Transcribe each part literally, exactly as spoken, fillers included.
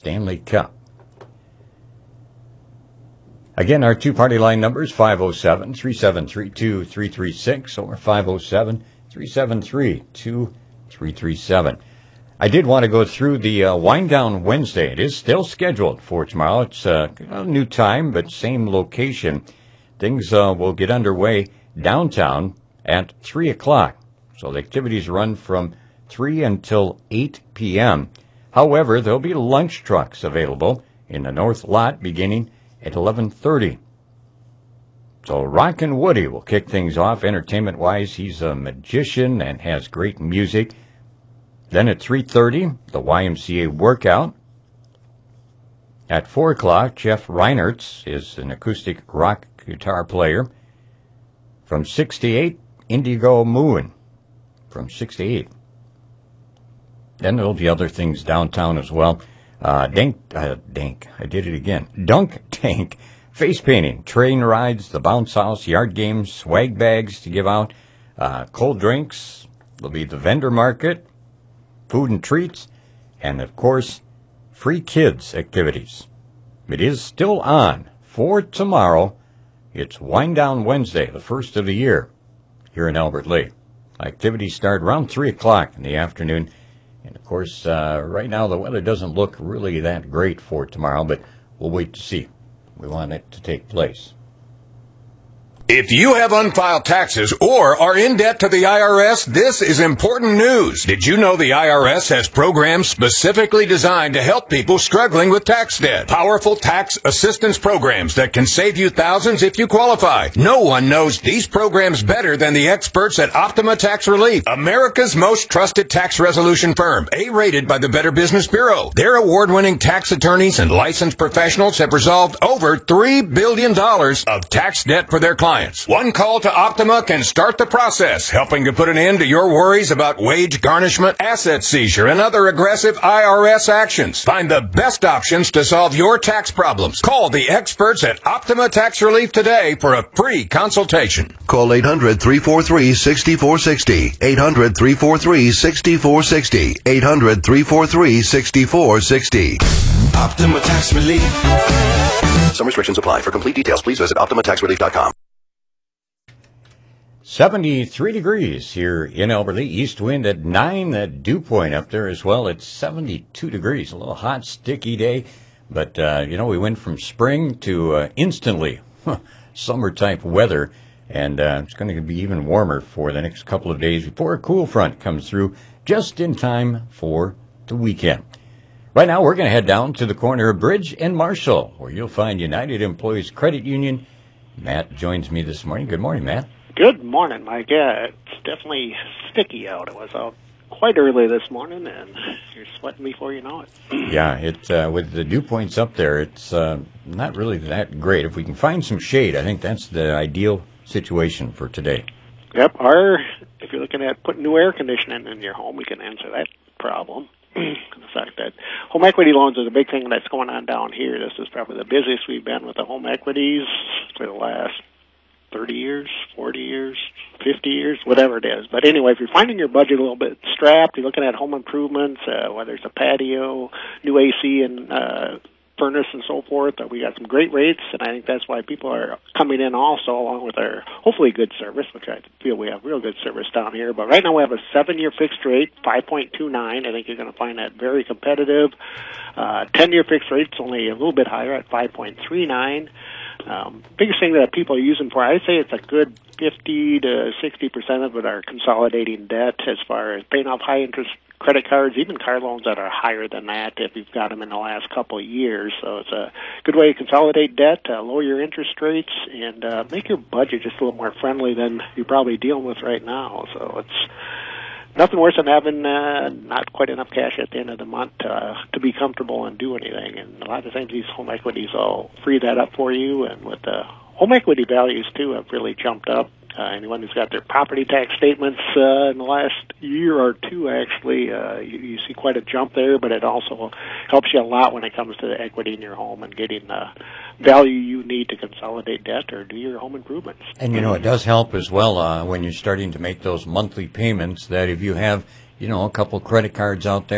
Stanley Cup. Again, our two-party line numbers, five oh seven, three seven three, two three three six or five oh seven, three seven three, two three three seven. I did want to go through the uh, Wind Down Wednesday. It is still scheduled for tomorrow. It's uh, a new time, but same location. Things uh, will get underway downtown at three o'clock. So the activities run from three until eight p.m. However, there'll be lunch trucks available in the north lot beginning at eleven thirty. So Rockin' Woody will kick things off entertainment-wise. He's a magician and has great music. Then at three thirty, the Y M C A workout. At four o'clock, Jeff Reinertz is an acoustic rock guitar player. From six to eight, Indigo Moon. From six to eight. Then there'll be other things downtown as well. Uh, Dank, uh, Dank, I did it again. Dunk Tank, face painting, train rides, the bounce house, yard games, swag bags to give out, uh, cold drinks. There'll be the vendor market, food and treats, and of course, free kids activities. It is still on for tomorrow. It's Wind Down Wednesday, the first of the year, here in Albert Lea. Activities start around three o'clock in the afternoon. And, of course, uh, right now the weather doesn't look really that great for tomorrow, but we'll wait to see. We want it to take place. If you have unfiled taxes or are in debt to the I R S, this is important news. Did you know the I R S has programs specifically designed to help people struggling with tax debt? Powerful tax assistance programs that can save you thousands if you qualify. No one knows these programs better than the experts at Optima Tax Relief, America's most trusted tax resolution firm, A-rated by the Better Business Bureau. Their award-winning tax attorneys and licensed professionals have resolved over three billion dollars of tax debt for their clients. One call to Optima can start the process, helping to put an end to your worries about wage garnishment, asset seizure, and other aggressive I R S actions. Find the best options to solve your tax problems. Call the experts at Optima Tax Relief today for a free consultation. Call eight hundred, three four three, six four six zero. eight hundred, three four three, six four six zero. eight hundred, three four three, six four six zero. Optima Tax Relief. Some restrictions apply. For complete details, please visit optima tax relief dot com. seventy-three degrees here in Albert Lea. East wind at nine. That dew point up there as well. It's seventy-two degrees. A little hot, sticky day. But, uh, you know, we went from spring to uh, instantly huh, summer-type weather. And uh, it's going to be even warmer for the next couple of days before a cool front comes through just in time for the weekend. Right now, we're going to head down to the corner of Bridge and Marshall, where you'll find United Employees Credit Union. Matt joins me this morning. Good morning, Matt. Good morning, Mike. Yeah, it's definitely sticky out. It was out quite early this morning, and you're sweating before you know it. Yeah, it uh, with the dew points up there, it's uh, not really that great. If we can find some shade, I think that's the ideal situation for today. Yep. Or if you're looking at putting new air conditioning in your home, we can answer that problem. The fact that home equity loans is a big thing that's going on down here. This is probably the busiest we've been with the home equities for the last thirty years, forty years, fifty years, whatever it is. But anyway, if you're finding your budget a little bit strapped, you're looking at home improvements, uh, whether it's a patio, new A C and uh, furnace and so forth, uh, we got some great rates, and I think that's why people are coming in also, along with our hopefully good service, which I feel we have real good service down here. But right now we have a seven-year fixed rate, five point two nine. I think you're going to find that very competitive. Uh, ten-year fixed rate's only a little bit higher at five point three nine. Um, biggest thing that people are using for, I'd say it's a good fifty to sixty percent of it are consolidating debt as far as paying off high interest credit cards, even car loans that are higher than that if you've got them in the last couple of years. So it's a good way to consolidate debt, uh, lower your interest rates, and uh, make your budget just a little more friendly than you're probably dealing with right now. So it's nothing worse than having uh, not quite enough cash at the end of the month uh, to be comfortable and do anything. And a lot of times these home equities will free that up for you. And with the home equity values, too, have really jumped up. Uh, anyone who's got their property tax statements uh, in the last year or two, actually, uh, you, you see quite a jump there, but it also helps you a lot when it comes to the equity in your home and getting the value you need to consolidate debt or do your home improvements. And, you know, it does help as well uh, when you're starting to make those monthly payments that if you have, you know, a couple credit cards out there,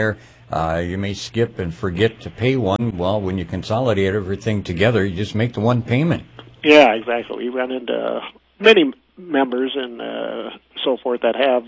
Uh, you may skip and forget to pay one. Well, when you consolidate everything together, you just make the one payment. Yeah, exactly. We run into many members and uh, so forth that have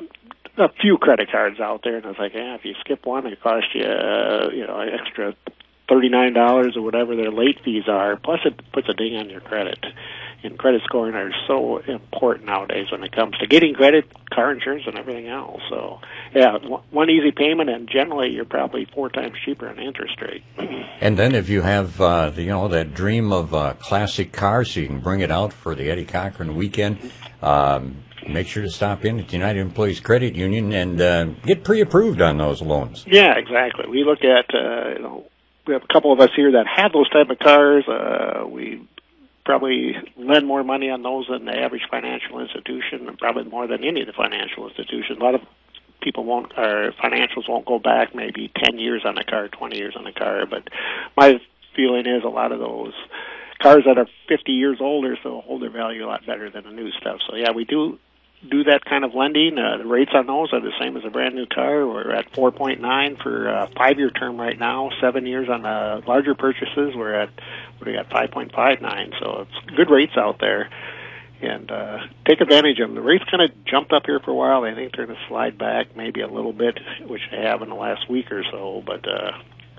a few credit cards out there, and it's like, yeah, if you skip one, it costs you, uh, you know, an extra thirty-nine dollars or whatever their late fees are. Plus, it puts a ding on your credit. And credit scoring are so important nowadays when it comes to getting credit, car insurance, and everything else. So, yeah, one easy payment, and generally you're probably four times cheaper in interest rate. And then if you have, uh, the, you know, that dream of a classic car, so you can bring it out for the Eddie Cochran weekend, um, make sure to stop in at the United Employees Credit Union and uh, get pre-approved on those loans. Yeah, exactly. We look at, uh, you know, we have a couple of us here that have those type of cars. Uh, we probably lend more money on those than the average financial institution, and probably more than any of the financial institutions. A lot of people won't, or financials won't go back maybe ten years on a car, twenty years on a car, but my feeling is a lot of those cars that are fifty years older still hold their value a lot better than the new stuff. So yeah, we do do that kind of lending. Uh, the rates on those are the same as a brand new car. We're at four point nine for a five-year term right now. Seven years on the larger purchases. We're at we got five point five nine. So it's good rates out there, and uh, take advantage of them. The rates kind of jumped up here for a while. I think they're going to slide back maybe a little bit, which they have in the last week or so. But uh,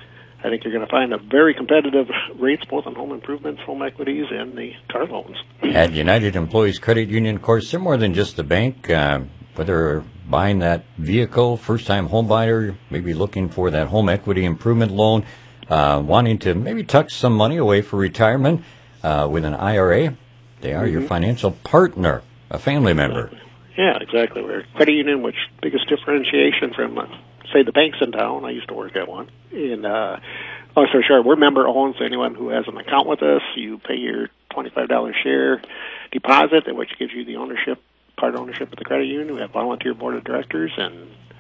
I think you're going to find a very competitive rates both on home improvements, home equities, and the car loans. At United Employees Credit Union, of course, they're more than just a bank. Uh, whether buying that vehicle, first-time home buyer, maybe looking for that home equity improvement loan, uh, wanting to maybe tuck some money away for retirement uh, with an I R A, they are mm-hmm. your financial partner, a family member. Exactly. Yeah, exactly. We're a credit union, which biggest differentiation from, uh, say, the banks in town. I used to work at one. And uh, long story short, we're member-owned, so anyone who has an account with us, you pay your twenty-five dollars share deposit, which gives you the ownership, part ownership of the credit union. We have volunteer board of directors, and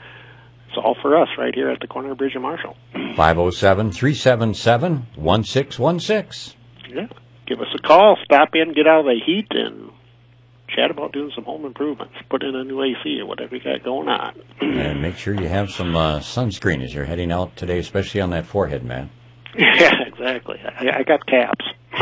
it's all for us right here at the corner of Bridge and Marshall. five oh seven, three seven seven, one six one six. Yeah. Give us a call, stop in, get out of the heat, and chat about doing some home improvements, put in a new A C or whatever you got going on. And make sure you have some uh, sunscreen as you're heading out today, especially on that forehead, man. Yeah, exactly. I, I got caps.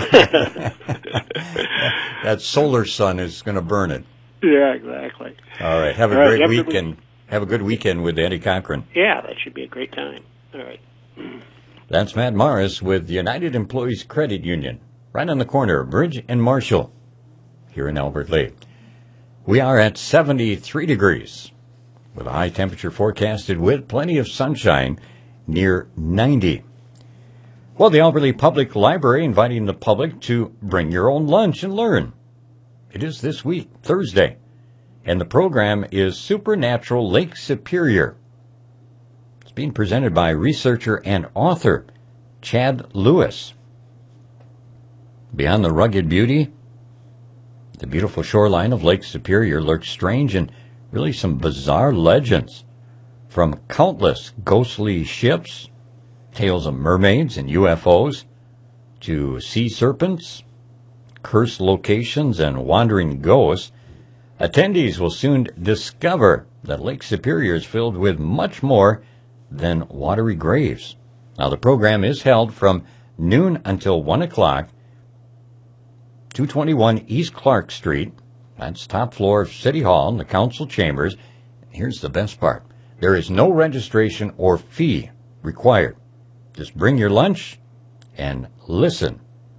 That solar sun is going to burn it. Yeah, exactly. All right. Have a All great right, weekend. Have a good weekend with Eddie Cochran. Yeah, that should be a great time. All right. That's Matt Morris with United Employees Credit Union, right on the corner of Bridge and Marshall, here in Albert Lea. We are at seventy-three degrees, with a high temperature forecasted with plenty of sunshine near ninety. Well, the Albert Lea Public Library inviting the public to bring your own lunch and learn. It is this week, Thursday, and the program is Supernatural Lake Superior. It's being presented by researcher and author Chad Lewis. Beyond the rugged beauty, the beautiful shoreline of Lake Superior lurks strange and really some bizarre legends, from countless ghostly ships, tales of mermaids and U F Os, to sea serpents, cursed locations, and wandering ghosts. Attendees will soon discover that Lake Superior is filled with much more than watery graves. Now, the program is held from noon until one o'clock, two twenty-one East Clark Street. That's top floor of City Hall in the council chambers. Here's the best part. There is no registration or fee required. Just bring your lunch and listen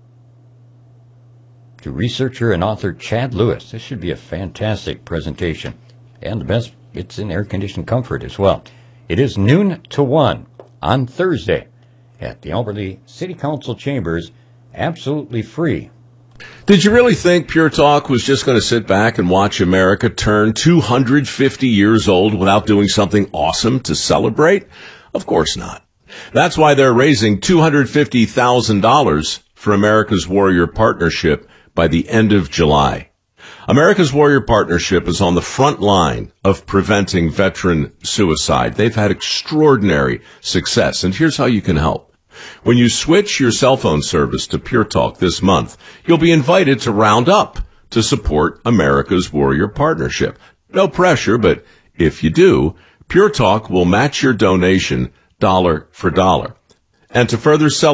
to researcher and author Chad Lewis. This should be a fantastic presentation. And the best, it's in air-conditioned comfort as well. It is noon to one on Thursday at the Albert Lea City Council chambers, absolutely free. Did you really think Pure Talk was just going to sit back and watch America turn two hundred fifty years old without doing something awesome to celebrate? Of course not. That's why they're raising two hundred fifty thousand dollars for America's Warrior Partnership by the end of July. America's Warrior Partnership is on the front line of preventing veteran suicide. They've had extraordinary success, and here's how you can help. When you switch your cell phone service to Pure Talk this month, you'll be invited to round up to support America's Warrior Partnership. No pressure, but if you do, Pure Talk will match your donation dollar for dollar. And to further celebrate